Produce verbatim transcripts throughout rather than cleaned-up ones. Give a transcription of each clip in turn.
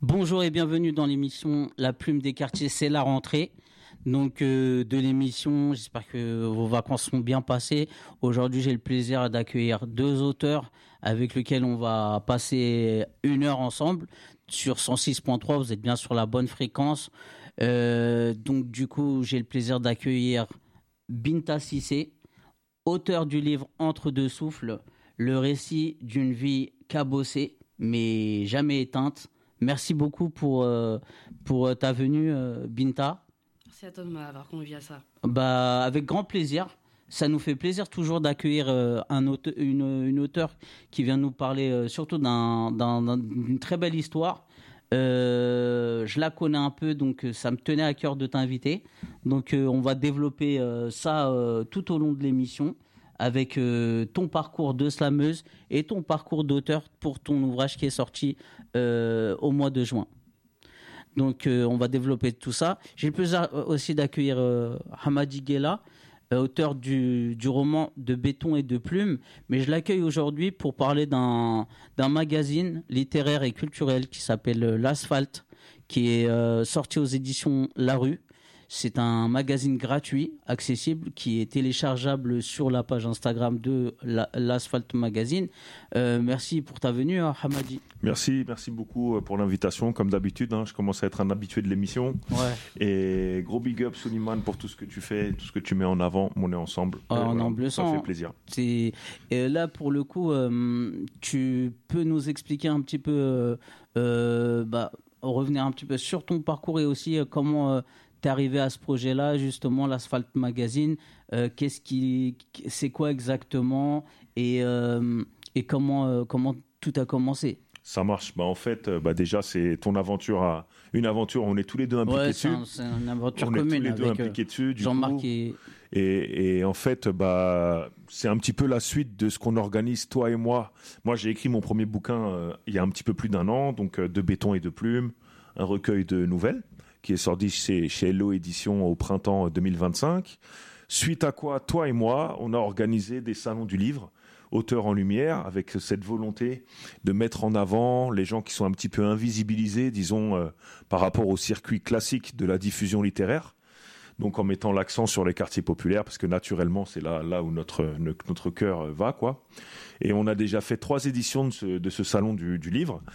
Bonjour et bienvenue dans l'émission La Plume des Quartiers, c'est la rentrée. Donc euh, de l'émission, j'espère que vos vacances sont bien passées. Aujourd'hui, j'ai le plaisir d'accueillir deux auteurs avec lesquels on va passer une heure ensemble sur cent six point trois. Vous êtes bien sur la bonne fréquence. Euh, donc du coup, j'ai le plaisir d'accueillir Binta Cissé, auteur du livre Entre deux souffles, le récit d'une vie cabossée mais jamais éteinte. Merci beaucoup pour, euh, pour ta venue, euh, Binta. Merci à toi de m'avoir convié à ça. Bah, avec grand plaisir. Ça nous fait plaisir toujours d'accueillir euh, un auteur, une, une auteure qui vient nous parler euh, surtout d'un, d'un, d'un, d'une très belle histoire. Euh, je la connais un peu, donc ça me tenait à cœur de t'inviter. Donc euh, on va développer euh, ça euh, tout au long de l'émission avec euh, ton parcours de slameuse et ton parcours d'auteur pour ton ouvrage qui est sorti euh, au mois de juin. Donc euh, on va développer tout ça. J'ai le plaisir aussi d'accueillir euh, Hamadi Ghela, euh, auteur du, du roman De béton et de plumes, mais je l'accueille aujourd'hui pour parler d'un, d'un magazine littéraire et culturel qui s'appelle L'Asphalte, qui est euh, sorti aux éditions La Rue. C'est un magazine gratuit, accessible, qui est téléchargeable sur la page Instagram de la, l'Asphalte Magazine. Euh, merci pour ta venue, hein, Hamadi. Merci, merci beaucoup pour l'invitation. Comme d'habitude, hein, je commence à être un habitué de l'émission. Ouais. Et gros big up, Suleiman, pour tout ce que tu fais, tout ce que tu mets en avant. On est ensemble. Ah, euh, on voilà, en bleu ça sang, fait hein. plaisir. C'est... Et là, pour le coup, euh, tu peux nous expliquer un petit peu, euh, euh, bah, revenir un petit peu sur ton parcours et aussi euh, comment... Euh, t'es arrivé à ce projet-là, justement, l'Asphalte Magazine. Euh, qu'est-ce qui, c'est quoi exactement et, euh, et comment, euh, comment tout a commencé? Ça marche. Bah, en fait, bah, déjà, c'est ton aventure, à... une aventure. On est tous les deux impliqués ouais, dessus. C'est, un, c'est une aventure on commune est tous les deux avec impliqués dessus. Du Jean-Marc coup, et... et... Et en fait, bah, c'est un petit peu la suite de ce qu'on organise, toi et moi. Moi, j'ai écrit mon premier bouquin euh, il y a un petit peu plus d'un an, donc euh, De béton et de plumes, un recueil de nouvelles, qui est sorti chez, chez Hello Édition au printemps deux mille vingt-cinq. Suite à quoi, toi et moi, on a organisé des salons du livre, auteurs en lumière, avec cette volonté de mettre en avant les gens qui sont un petit peu invisibilisés, disons, euh, par rapport au circuit classique de la diffusion littéraire. Donc en mettant l'accent sur les quartiers populaires, parce que naturellement, c'est là, là où notre, notre cœur va, quoi. Et on a déjà fait trois éditions de ce, de ce salon du, du livre.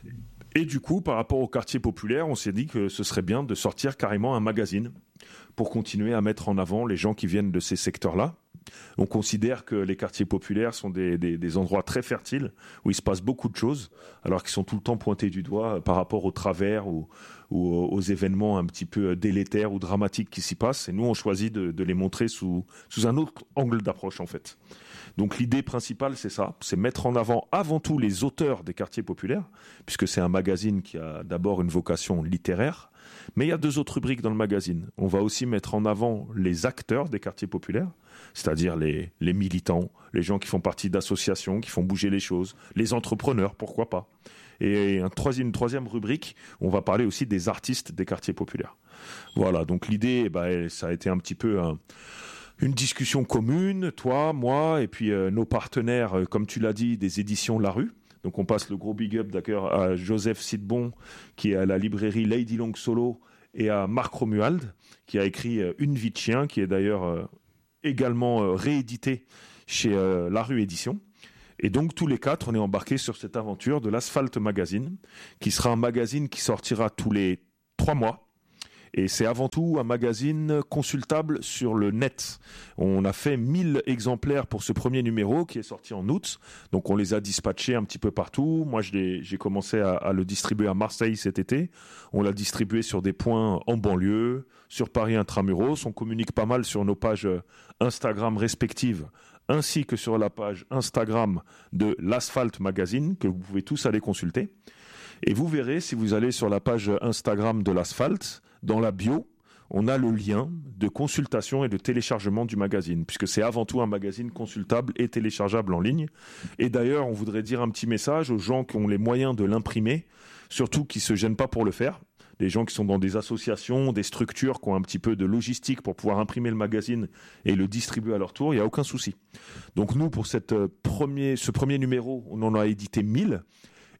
Et du coup, par rapport au quartier populaire, on s'est dit que ce serait bien de sortir carrément un magazine pour continuer à mettre en avant les gens qui viennent de ces secteurs-là. On considère que les quartiers populaires sont des, des, des endroits très fertiles où il se passe beaucoup de choses, alors qu'ils sont tout le temps pointés du doigt par rapport aux travers ou, ou aux événements un petit peu délétères ou dramatiques qui s'y passent. Et nous, on choisit de, de les montrer sous, sous un autre angle d'approche, en fait. Donc l'idée principale, c'est ça, c'est mettre en avant avant tout les auteurs des quartiers populaires, puisque c'est un magazine qui a d'abord une vocation littéraire, mais il y a deux autres rubriques dans le magazine. On va aussi mettre en avant les acteurs des quartiers populaires, c'est-à-dire les, les militants, les gens qui font partie d'associations, qui font bouger les choses, les entrepreneurs, pourquoi pas. Et un troisième, une troisième rubrique, on va parler aussi des artistes des quartiers populaires. Voilà, donc l'idée, bah, ça a été un petit peu un... une discussion commune, toi, moi, et puis euh, nos partenaires, euh, comme tu l'as dit, des éditions La Rue. Donc on passe le gros big up d'accord à Joseph Sidbon, qui est à la librairie Lady Long Solo, et à Marc Romuald, qui a écrit euh, Une vie de chien, qui est d'ailleurs euh, également euh, réédité chez euh, La Rue Édition. Et donc tous les quatre, on est embarqués sur cette aventure de l'Asphalte Magazine, qui sera un magazine qui sortira tous les trois mois. Et c'est avant tout un magazine consultable sur le net. On a fait mille exemplaires pour ce premier numéro qui est sorti en août. Donc on les a dispatchés un petit peu partout. Moi, je l'ai, j'ai commencé à, à le distribuer à Marseille cet été. On l'a distribué sur des points en banlieue, sur Paris Intramuros. On communique pas mal sur nos pages Instagram respectives, ainsi que sur la page Instagram de l'Asphalte Magazine, que vous pouvez tous aller consulter. Et vous verrez, si vous allez sur la page Instagram de l'Asphalte, dans la bio, on a le lien de consultation et de téléchargement du magazine, puisque c'est avant tout un magazine consultable et téléchargeable en ligne. Et d'ailleurs, on voudrait dire un petit message aux gens qui ont les moyens de l'imprimer, surtout qui ne se gênent pas pour le faire. Les gens qui sont dans des associations, des structures qui ont un petit peu de logistique pour pouvoir imprimer le magazine et le distribuer à leur tour, il n'y a aucun souci. Donc nous, pour cette, euh, premier, ce premier numéro, on en a édité mille.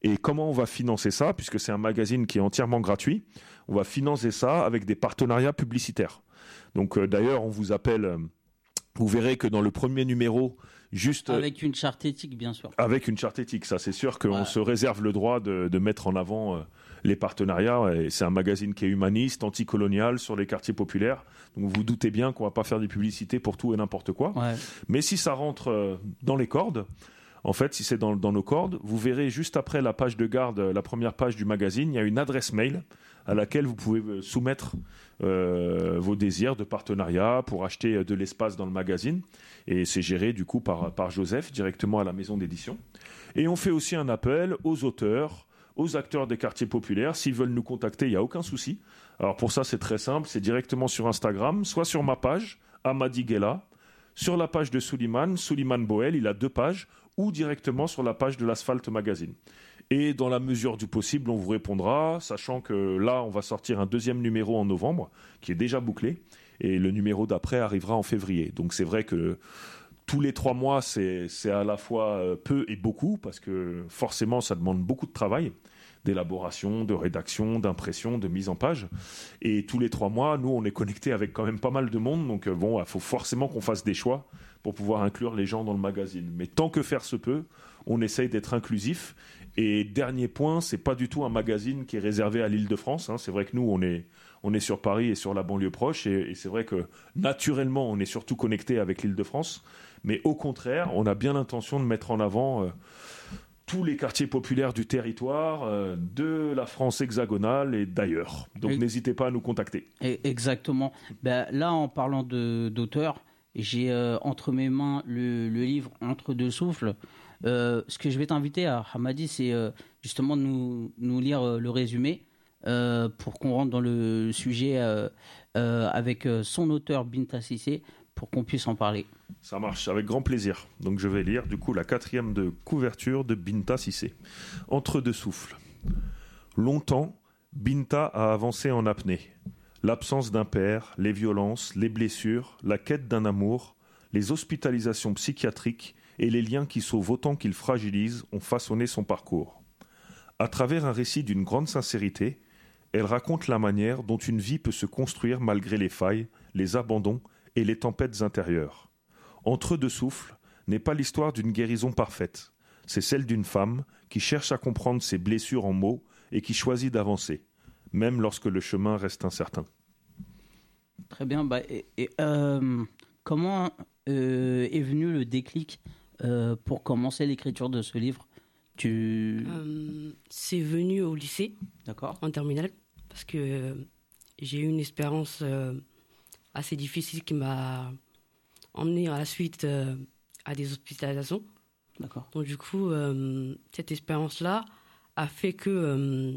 Et comment on va financer ça, puisque c'est un magazine qui est entièrement gratuit? On va financer ça avec des partenariats publicitaires. Donc euh, d'ailleurs, on vous appelle, euh, vous verrez que dans le premier numéro, juste... Avec une charte éthique, bien sûr. Avec une charte éthique, ça c'est sûr qu'on Ouais. se réserve le droit de, de mettre en avant euh, les partenariats. Et c'est un magazine qui est humaniste, anticolonial, sur les quartiers populaires. Donc vous vous doutez bien qu'on va pas faire des publicités pour tout et n'importe quoi. Ouais. Mais si ça rentre euh, dans les cordes, en fait, si c'est dans, dans nos cordes, vous verrez juste après la page de garde, la première page du magazine, il y a une adresse mail à laquelle vous pouvez soumettre euh, vos désirs de partenariat pour acheter de l'espace dans le magazine. Et c'est géré du coup par, par Joseph directement à la maison d'édition. Et on fait aussi un appel aux auteurs, aux acteurs des quartiers populaires. S'ils veulent nous contacter, il n'y a aucun souci. Alors pour ça, c'est très simple, c'est directement sur Instagram, soit sur ma page, Amadi Guella, sur la page de Souliman, Souliman Boel, il a deux pages, ou directement sur la page de l'Asphalt Magazine. Et dans la mesure du possible, on vous répondra, sachant que là, on va sortir un deuxième numéro en novembre, qui est déjà bouclé, et le numéro d'après arrivera en février. Donc c'est vrai que tous les trois mois, c'est, c'est à la fois peu et beaucoup, parce que forcément, ça demande beaucoup de travail, d'élaboration, de rédaction, d'impression, de mise en page. Et tous les trois mois, nous, on est connecté avec quand même pas mal de monde, donc bon, il faut forcément qu'on fasse des choix pour pouvoir inclure les gens dans le magazine. Mais tant que faire se peut, on essaye d'être inclusif. Et dernier point, c'est pas du tout un magazine qui est réservé à l'Île-de-France. Hein. C'est vrai que nous, on est, on est sur Paris et sur la banlieue proche. Et, et c'est vrai que naturellement, on est surtout connecté avec l'Île-de-France. Mais au contraire, on a bien l'intention de mettre en avant euh, tous les quartiers populaires du territoire, euh, de la France hexagonale et d'ailleurs. Donc et, n'hésitez pas à nous contacter. Exactement. Ben, là, en parlant de, d'auteur, j'ai euh, entre mes mains le, le livre Entre deux souffles. Euh, ce que je vais t'inviter à Hamadi, c'est euh, justement de nous, nous lire euh, le résumé euh, pour qu'on rentre dans le sujet euh, euh, avec euh, son auteur Binta Cissé pour qu'on puisse en parler. Ça marche, avec grand plaisir. Donc je vais lire du coup la quatrième de couverture de Binta Cissé. Entre deux souffles. Longtemps, Binta a avancé en apnée. L'absence d'un père, les violences, les blessures, la quête d'un amour, les hospitalisations psychiatriques et les liens qui sauvent autant qu'ils fragilisent ont façonné son parcours. À travers un récit d'une grande sincérité, elle raconte la manière dont une vie peut se construire malgré les failles, les abandons et les tempêtes intérieures. Entre deux souffles n'est pas l'histoire d'une guérison parfaite. C'est celle d'une femme qui cherche à comprendre ses blessures en mots et qui choisit d'avancer, même lorsque le chemin reste incertain. Très bien. Bah, et, et, euh, comment euh, est venu le déclic euh, pour commencer l'écriture de ce livre? Tu... Euh, c'est venu au lycée, D'accord. en terminale, parce que euh, j'ai eu une expérience euh, assez difficile qui m'a emmené à la suite euh, à des hospitalisations. D'accord. Donc du coup, euh, cette expérience-là a fait que euh,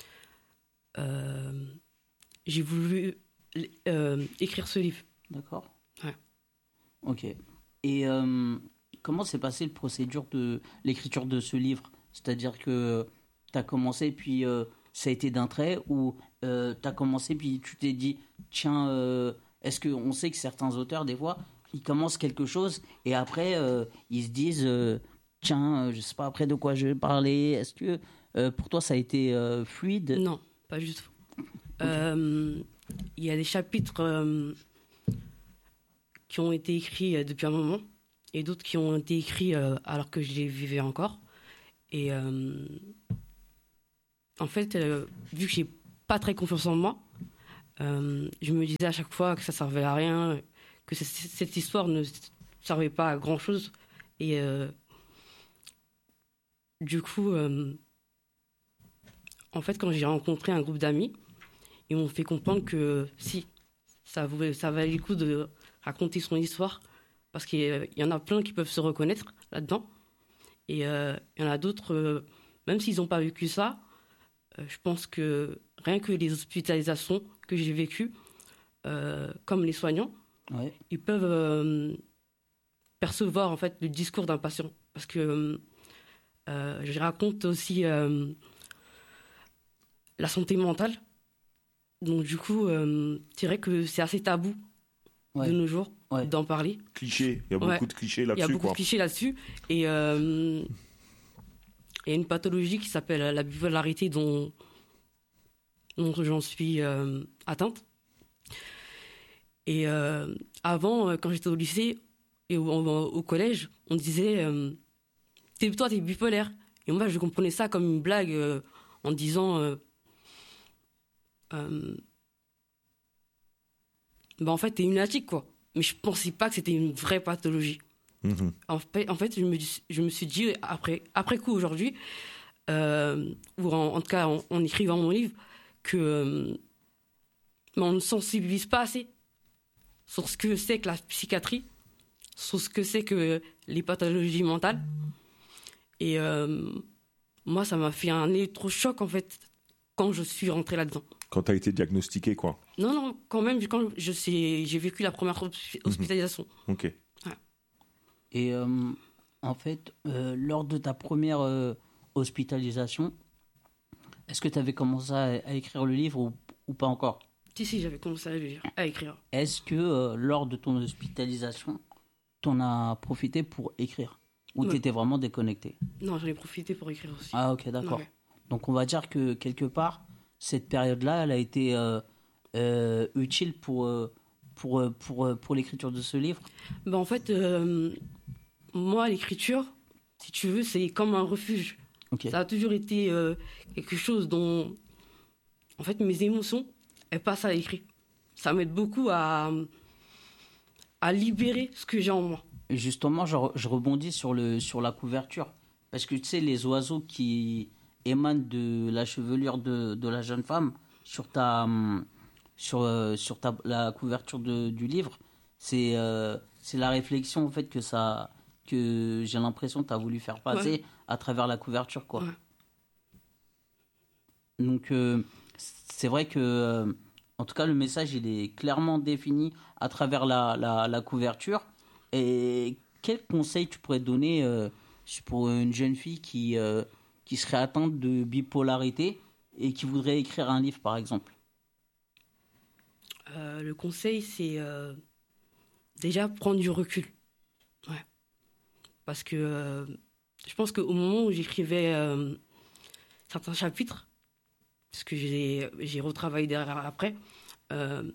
euh, j'ai voulu euh, écrire ce livre. D'accord. Ouais. Ok. Et euh, comment s'est passée la procédure de l'écriture de ce livre? C'est-à-dire que tu as commencé, puis euh, ça a été d'un trait, ou euh, tu as commencé, puis tu t'es dit, tiens, euh, est-ce qu'on sait que certains auteurs, des fois, ils commencent quelque chose, et après, euh, ils se disent, euh, tiens, je sais pas après de quoi je vais parler. Est-ce que euh, pour toi, ça a été euh, fluide? Non, pas du tout. Okay. Euh, il y a des chapitres euh, qui ont été écrits euh, depuis un moment et d'autres qui ont été écrits euh, alors que je les vivais encore. Et euh, en fait, euh, vu que j'ai pas très confiance en moi, euh, je me disais à chaque fois que ça servait à rien, que c- cette histoire ne servait pas à grand chose. Et euh, du coup, euh, en fait, quand j'ai rencontré un groupe d'amis, ils m'ont fait comprendre que si, ça, voulait, ça valait le coup de raconter son histoire, parce qu'il y en a plein qui peuvent se reconnaître là-dedans. Et euh, il y en a d'autres, euh, même s'ils n'ont pas vécu ça, euh, je pense que rien que les hospitalisations que j'ai vécues, euh, comme les soignants, ouais. ils peuvent euh, percevoir en fait le discours d'un patient. Parce que euh, je raconte aussi euh, la santé mentale. Donc du coup, euh, c'est vrai que c'est assez tabou ouais. de nos jours ouais. d'en parler. Cliché, il y a beaucoup ouais. de clichés là-dessus. Il y a beaucoup quoi. de clichés là-dessus. Et euh, il y a une pathologie qui s'appelle la bipolarité dont, dont j'en suis euh, atteinte. Et euh, avant, quand j'étais au lycée et au, au, au collège, on disait euh, t'es, toi, t'es bipolaire. Et moi, je comprenais ça comme une blague euh, en disant euh, euh, bah, en fait, t'es lunatique, quoi. Mais je pensais pas que c'était une vraie pathologie. Mmh. En fait, en fait je, me, je me suis dit, après, après coup, aujourd'hui, euh, ou en, en tout cas en, en écrivant mon livre, que euh, on ne sensibilise pas assez sur ce que c'est que la psychiatrie, sur ce que c'est que les pathologies mentales. Et euh, moi, ça m'a fait un électrochoc, en fait, quand je suis rentrée là-dedans. Quand tu as été diagnostiqué, quoi. Non, non, quand même, quand je sais, j'ai vécu la première hospitalisation. Mmh. Ok. Ouais. Et euh, en fait, euh, lors de ta première euh, hospitalisation, est-ce que tu avais commencé à, à écrire le livre ou, ou pas encore ? Si, si, j'avais commencé à, lire, à écrire. Est-ce que euh, lors de ton hospitalisation, tu en as profité pour écrire ? Ou ouais. tu étais vraiment déconnecté ? Non, j'en ai profité pour écrire aussi. Ah ok, d'accord. Ouais. Donc on va dire que quelque part, cette période-là, elle a été euh, euh, utile pour, euh, pour, euh, pour, euh, pour l'écriture de ce livre ? Ben, en fait, euh, moi, l'écriture, si tu veux, c'est comme un refuge. Okay. Ça a toujours été euh, quelque chose dont, en fait, mes émotions, elles passent à l'écrit. Ça m'aide beaucoup à, à libérer ce que j'ai en moi. Et justement, je, je rebondis sur, le, sur la couverture. Parce que tu sais, les oiseaux qui émanent de la chevelure de, de la jeune femme sur, ta, sur, euh, sur ta, la couverture de, du livre, c'est, euh, c'est la réflexion en fait, que, ça, que j'ai l'impression que tu as voulu faire passer ouais. à travers la couverture. Quoi. Ouais. Donc, euh, c'est vrai que, euh, en tout cas, le message il est clairement défini à travers la, la, la couverture. Et quel conseil tu pourrais donner euh, pour une jeune fille qui, euh, qui serait atteinte de bipolarité et qui voudrait écrire un livre, par exemple ? euh, Le conseil, c'est euh, déjà prendre du recul. Ouais. Parce que euh, je pense qu'au moment où j'écrivais euh, certains chapitres, parce que j'ai, j'ai retravaillé derrière après, euh,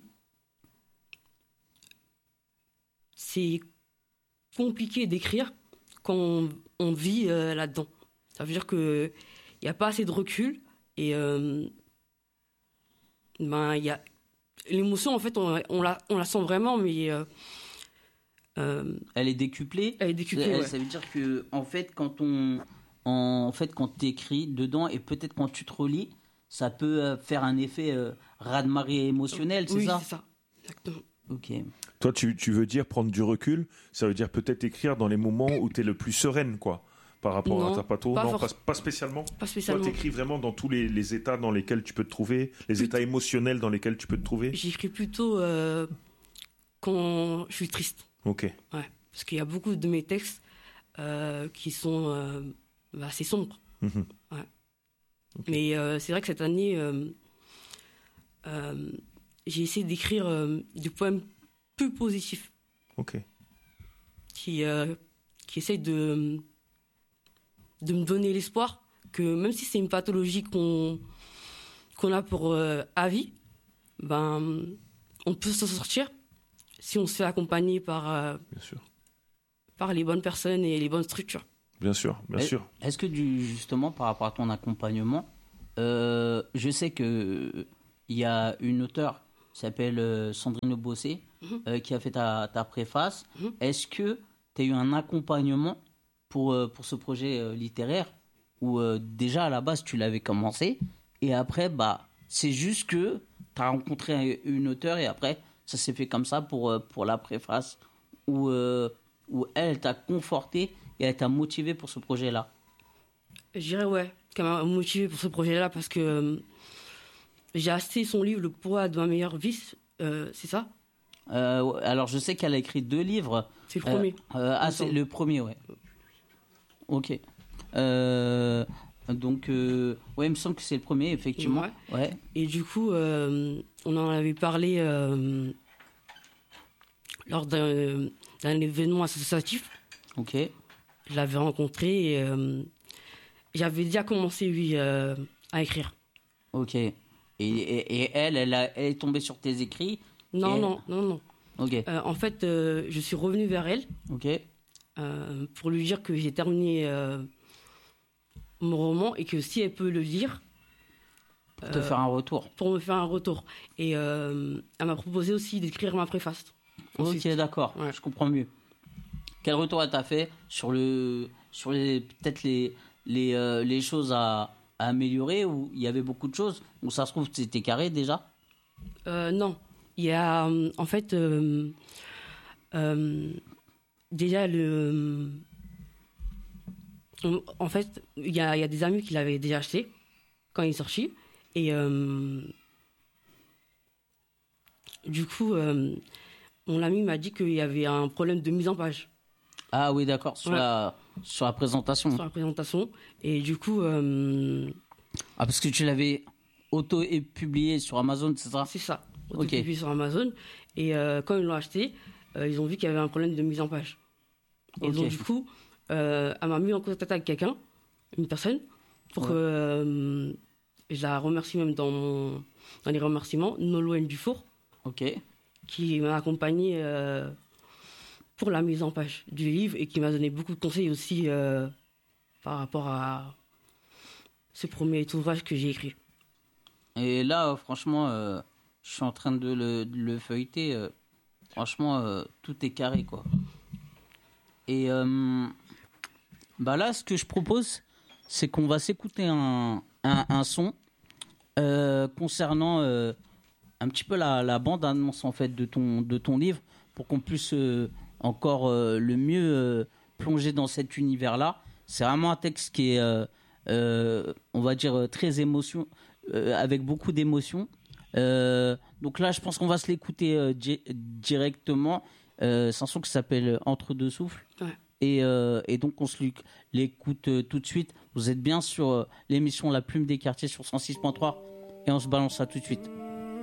c'est compliqué d'écrire quand on, on vit euh, là-dedans. Ça veut dire qu'il n'y a pas assez de recul et euh, ben, y a, l'émotion, en fait, on, on, la, on la sent vraiment, mais... Euh, euh, elle est décuplée. Elle est décuplée, ça, ouais. Ça veut dire que, en fait, quand on... En fait, quand tu écris dedans et peut-être quand tu te relis, ça peut euh, faire un effet euh, raz-de-marée émotionnel, c'est oui, ça ? Oui, c'est ça, exactement. Ok. Toi, tu, tu veux dire prendre du recul, ça veut dire peut-être écrire dans les moments où tu es le plus sereine, quoi, par rapport non, à ta patho. pas Non, for- pas, pas spécialement. Pas spécialement. Toi, tu écris vraiment dans tous les, les états dans lesquels tu peux te trouver, les Plutôt, états émotionnels dans lesquels tu peux te trouver. J'écris plutôt euh, quand je suis triste. Ok. Ouais, parce qu'il y a beaucoup de mes textes euh, qui sont euh, bah, assez sombres. Mmh. Ouais. Okay. Mais euh, c'est vrai que cette année, euh, euh, j'ai essayé d'écrire euh, des poèmes plus positifs. Ok. Qui, euh, qui essayent de, de me donner l'espoir que même si c'est une pathologie qu'on, qu'on a pour euh, à vie, ben, on peut s'en sortir si on se fait accompagner par, euh, bien sûr. par les bonnes personnes et les bonnes structures. Bien sûr, bien est, sûr. Est-ce que du, justement, par rapport à ton accompagnement, euh, je sais qu'il y a une auteure qui s'appelle euh, Sandrine Bossé, mmh. euh, qui a fait ta, ta préface. Mmh. Est-ce que tu as eu un accompagnement pour, euh, pour ce projet euh, littéraire où euh, déjà à la base tu l'avais commencé et après bah, c'est juste que tu as rencontré une auteure et après ça s'est fait comme ça pour, euh, pour la préface où, euh, où elle, elle t'a conforté et elle t'a motivé pour ce projet-là? Je dirais ouais, qu'elle m'a motivé pour ce projet-là parce que euh, j'ai acheté son livre Le poids de ma meilleure vice, euh, c'est ça euh, Alors je sais qu'elle a écrit deux livres. C'est le premier. Euh, euh, ah, c'est le premier, ouais. Ok. Euh, donc, euh, ouais, il me semble que c'est le premier, effectivement. Ouais. Ouais. Et du coup, euh, on en avait parlé euh, lors d'un, d'un événement associatif. Ok. Je l'avais rencontré et euh, j'avais déjà commencé, oui, euh, à écrire. Ok. Et, et, et elle, elle, a, elle est tombée sur tes écrits? Non, et... non, non, non. Ok. Euh, en fait, euh, je suis revenu vers elle Ok. euh, pour lui dire que j'ai terminé euh, mon roman et que si elle peut le lire... Pour te euh, faire un retour. Pour me faire un retour. Et euh, elle m'a proposé aussi d'écrire ma préface. Ensuite. Ok, d'accord. Ouais. Je comprends mieux. Quel retour elle t'a fait sur, le, sur les, peut-être les, les, euh, les choses à, à améliorer, où il y avait beaucoup de choses, où ça se trouve c'était carré déjà? euh, Non. Il y a, en fait, euh, euh, déjà, le, en fait, il y a, il y a des amis qui l'avaient déjà acheté quand il est sorti. Et euh, du coup, euh, mon ami m'a dit qu'il y avait un problème de mise en page. Ah oui, d'accord, sur, ouais. la, sur la présentation. Sur la présentation. Et du coup... Euh, ah, parce que tu l'avais auto-publié sur Amazon, c'est ça? C'est ça, auto-publié okay. sur Amazon. Et euh, quand ils l'ont acheté, euh, ils ont vu qu'il y avait un problème de mise en page. Et okay. donc, du coup, euh, elle m'a mis en contact avec quelqu'un, une personne, pour ouais. que... Euh, je la remercie même dans, mon, dans les remerciements, Nolwenn Dufour, okay. qui m'a accompagné euh, pour la mise en page du livre et qui m'a donné beaucoup de conseils aussi euh, par rapport à ce premier ouvrage que j'ai écrit. Et là, euh, franchement, euh, je suis en train de le, de le feuilleter. Euh, franchement, euh, tout est carré, quoi. Et euh, bah là, ce que je propose, c'est qu'on va s'écouter un... Un, un son euh, concernant euh, un petit peu la, la bande-annonce en fait de ton, de ton livre pour qu'on puisse euh, encore euh, le mieux euh, plonger dans cet univers-là. C'est vraiment un texte qui est, euh, euh, on va dire, très émotion, euh, avec beaucoup d'émotion. Euh, donc là, je pense qu'on va se l'écouter euh, di- directement. Euh, c'est un son qui s'appelle Entre deux souffles. Ouais. Et, euh, et donc on se l'écoute euh, tout de suite. Vous êtes bien sur euh, l'émission La Plume des Quartiers sur cent six point trois et on se balance ça tout de suite.